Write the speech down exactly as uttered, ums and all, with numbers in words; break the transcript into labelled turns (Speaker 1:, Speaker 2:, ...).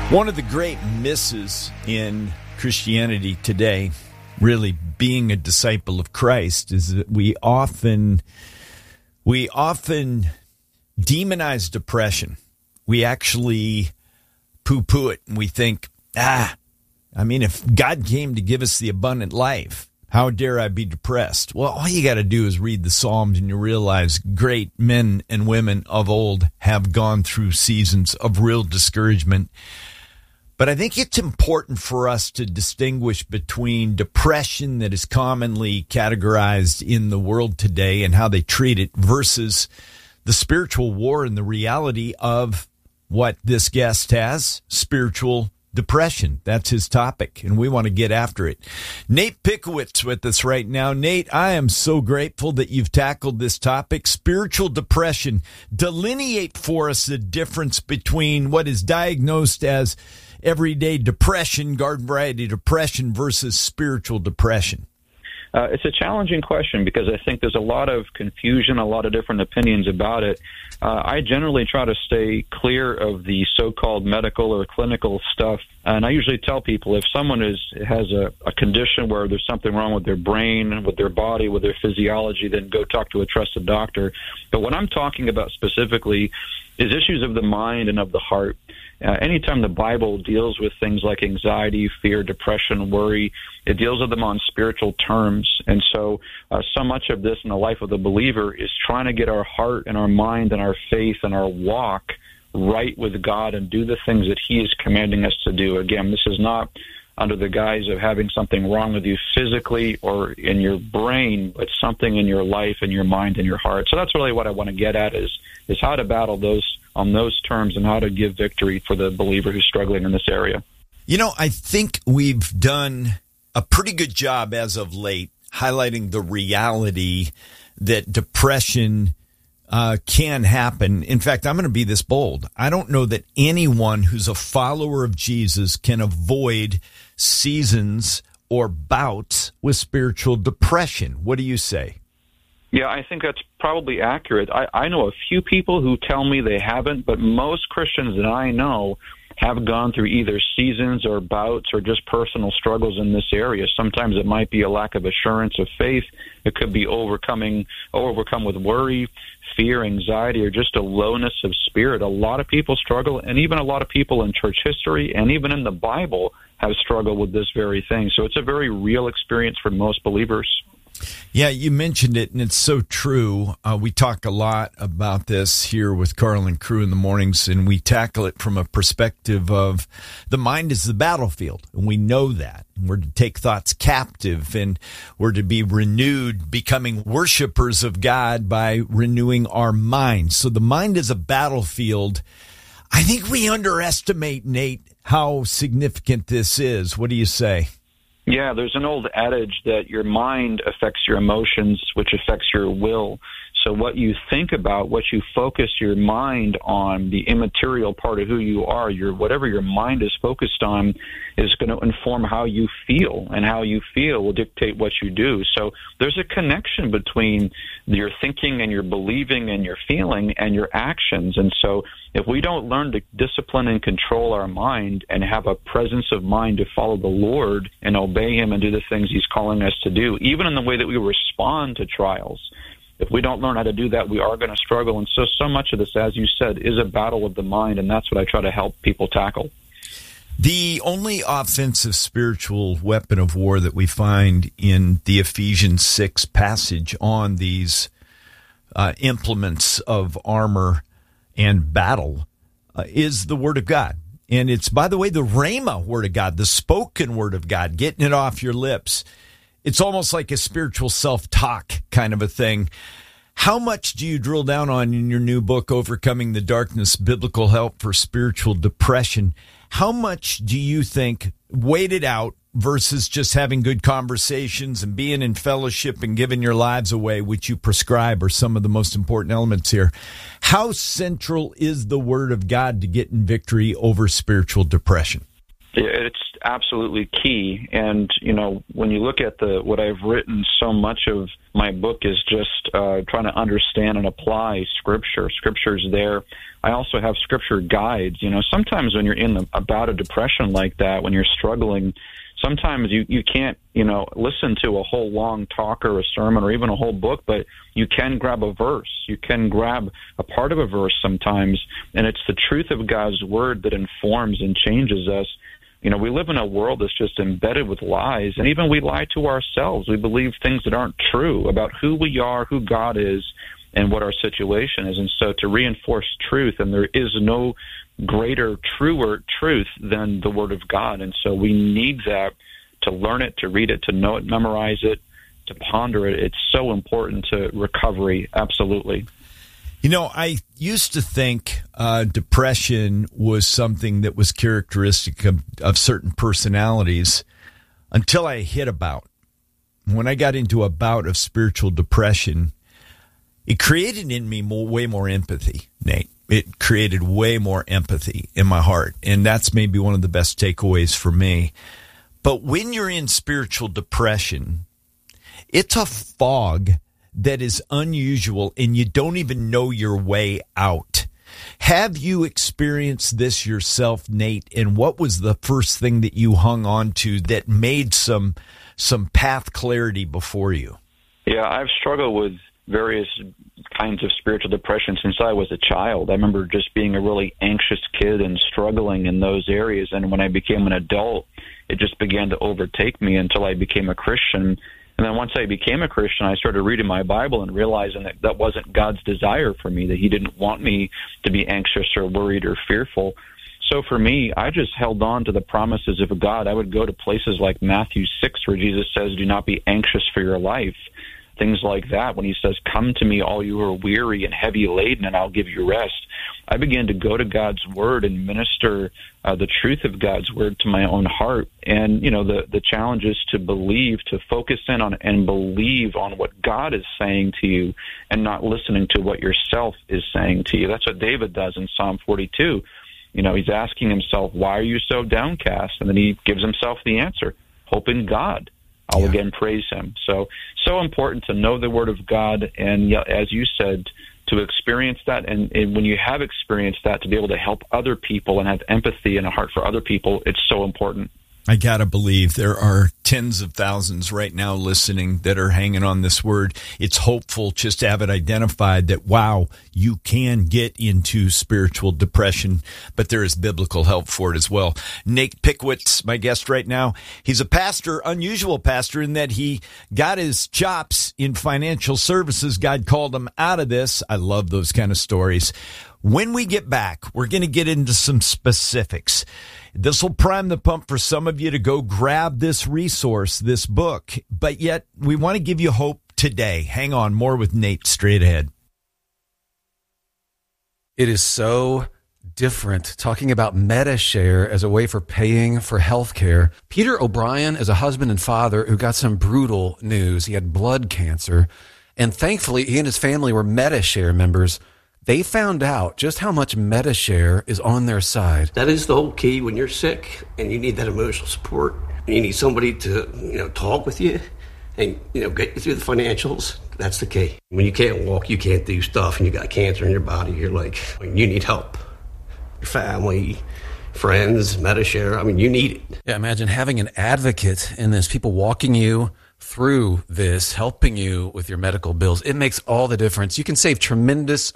Speaker 1: One of the great misses in Christianity today, really being a disciple of Christ, is that we often we often demonize depression. We actually poo-poo it, and we think, ah, I mean, if God came to give us the abundant life, how dare I be depressed? Well, all you got to do is read the Psalms, and you realize great men and women of old have gone through seasons of real discouragement. But I think it's important for us to distinguish between depression that is commonly categorized in the world today and how they treat it versus the spiritual war and the reality of what this guest has, spiritual depression. That's his topic, and we want to get after it. Nate Pickowicz with us right now. Nate, I am so grateful that you've tackled this topic, spiritual depression. Delineate for us the difference between what is diagnosed as everyday depression, garden variety depression, versus spiritual depression.
Speaker 2: Uh, it's a challenging question because I think there's a lot of confusion, a lot of different opinions about it. Uh, I generally try to stay clear of the so-called medical or clinical stuff, and I usually tell people if someone is has a, a condition where there's something wrong with their brain, with their body, with their physiology, then go talk to a trusted doctor. But what I'm talking about specifically is issues of the mind and of the heart. Uh, anytime the Bible deals with things like anxiety, fear, depression, worry, it deals with them on spiritual terms. And so uh, so much of this in the life of the believer is trying to get our heart and our mind and our faith and our walk right with God and do the things that He is commanding us to do. Again, this is not under the guise of having something wrong with you physically or in your brain, but something in your life and your mind and your heart. So that's really what I want to get at is, is how to battle those on those terms and how to give victory for the believer who's struggling in this area.
Speaker 1: You know, I think we've done a pretty good job as of late highlighting the reality that depression uh, can happen. In fact, I'm going to be this bold. I don't know that anyone who's a follower of Jesus can avoid seasons or bouts with spiritual depression. What do you say?
Speaker 2: Yeah, I think that's probably accurate. I, I know a few people who tell me they haven't, but most Christians that I know have gone through either seasons or bouts or just personal struggles in this area. Sometimes it might be a lack of assurance of faith. It could be overcoming, overcome with worry, fear, anxiety, or just a lowness of spirit. A lot of people struggle, and even a lot of people in church history and even in the Bible have struggled with this very thing. So it's a very real experience for most believers.
Speaker 1: Yeah, you mentioned it, and it's so true. Uh, we talk a lot about this here with Carl and crew in the mornings, and we tackle it from a perspective of the mind is the battlefield, and we know that. We're to take thoughts captive, and we're to be renewed, becoming worshipers of God by renewing our minds. So the mind is a battlefield. I think we underestimate, Nate, how significant this is. What do you say?
Speaker 2: Yeah, there's an old adage that your mind affects your emotions, which affects your will. So what you think about, what you focus your mind on, the immaterial part of who you are, your whatever your mind is focused on is going to inform how you feel, and how you feel will dictate what you do. So there's a connection between your thinking and your believing and your feeling and your actions. And so if we don't learn to discipline and control our mind and have a presence of mind to follow the Lord and obey Him and do the things He's calling us to do, even in the way that we respond to trials, if we don't learn how to do that, we are going to struggle. And so, so much of this, as you said, is a battle of the mind, and that's what I try to help people tackle.
Speaker 1: The only offensive spiritual weapon of war that we find in the Ephesians six passage on these uh, implements of armor and battle uh, is the Word of God. And it's, by the way, the Rhema Word of God, the spoken Word of God, getting it off your lips. It's almost like a spiritual self-talk kind of a thing. How much do you drill down on in your new book, Overcoming the Darkness, Biblical Help for Spiritual Depression? How much do you think, wait it out versus just having good conversations and being in fellowship and giving your lives away, which you prescribe are some of the most important elements here? How central is the Word of God to getting victory over spiritual depression?
Speaker 2: It's absolutely key. And, you know, when you look at the what I've written, so much of my book is just uh, trying to understand and apply Scripture. Scripture's there. I also have scripture guides. You know, sometimes when you're in the, a bout of depression like that, when you're struggling, sometimes you, you can't, you know, listen to a whole long talk or a sermon or even a whole book, but you can grab a verse. You can grab a part of a verse sometimes, and it's the truth of God's word that informs and changes us. You know, we live in a world that's just embedded with lies, and even we lie to ourselves. We believe things that aren't true about who we are, who God is, and what our situation is. And so to reinforce truth, and there is no greater, truer truth than the Word of God. And so we need that to learn it, to read it, to know it, memorize it, to ponder it. It's so important to recovery, absolutely.
Speaker 1: You know, I used to think uh, depression was something that was characteristic of, of certain personalities until I hit a bout. When I got into a bout of spiritual depression, it created in me more, way more empathy, Nate. It created way more empathy in my heart, and that's maybe one of the best takeaways for me. But when you're in spiritual depression, it's a fog that is unusual, and you don't even know your way out. Have you experienced this yourself, Nate? And what was the first thing that you hung on to that made some some path clarity before you?
Speaker 2: Yeah, I've struggled with various kinds of spiritual depression since I was a child. I remember just being a really anxious kid and struggling in those areas. And when I became an adult, it just began to overtake me until I became a Christian. And then once I became a Christian, I started reading my Bible and realizing that that wasn't God's desire for me, that he didn't want me to be anxious or worried or fearful. So for me, I just held on to the promises of God. I would go to places like Matthew six, where Jesus says, do not be anxious for your life. Things like that, when he says, come to me, all you who are weary and heavy laden, and I'll give you rest. I began to go to God's word and minister uh, the truth of God's word to my own heart. And, you know, the, the challenge is to believe, to focus in on and believe on what God is saying to you and not listening to what yourself is saying to you. That's what David does in Psalm forty-two. You know, he's asking himself, why are you so downcast? And then he gives himself the answer, hope in God. I'll yeah. again praise him. So, so important to know the word of God. And as you said, to experience that. And, and when you have experienced that, to be able to help other people and have empathy and a heart for other people, it's so important.
Speaker 1: I got to believe there are tens of thousands right now listening that are hanging on this word. It's hopeful just to have it identified that, wow, you can get into spiritual depression, but there is biblical help for it as well. Nate Pickwitt's my guest right now. He's a pastor, unusual pastor, in that he got his chops in financial services. God called him out of this. I love those kind of stories. When we get back, we're going to get into some specifics. This will prime the pump for some of you to go grab this resource, this book, but yet we want to give you hope today. Hang on, more with Nate straight ahead.
Speaker 3: It is so different talking about MediShare as a way for paying for health care. Peter O'Brien is a husband and father who got some brutal news. He had blood cancer, and thankfully he and his family were MediShare members. They found out just how much MediShare is on their side.
Speaker 4: That is the whole key when you're sick and you need that emotional support. And you need somebody to, you know, talk with you and, you know, get you through the financials. That's the key. When you can't walk, you can't do stuff, and you got cancer in your body, you're like, you need help. Your family, friends, MediShare, I mean, you need it.
Speaker 3: Yeah, imagine having an advocate in this, people walking you through this, helping you with your medical bills. It makes all the difference. You can save tremendous